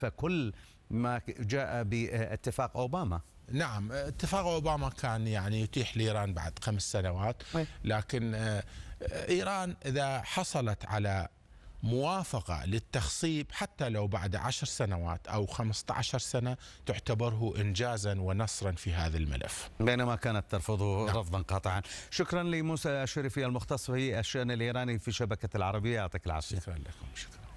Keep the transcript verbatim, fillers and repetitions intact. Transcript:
كل ما جاء باتفاق أوباما. نعم، اتفاق أوباما كان يعني يتيح لإيران بعد خمس سنوات، لكن إيران إذا حصلت على موافقة للتخصيب حتى لو بعد عشر سنوات أو خمسة عشر سنة تعتبره إنجازا ونصرا في هذا الملف، بينما كانت ترفضه نعم. رفضا قاطعا. شكرا لموسى الشريفي المختص في الشأن الإيراني في شبكة العربية، يعطيك العافية. شكرا لكم. شكرا.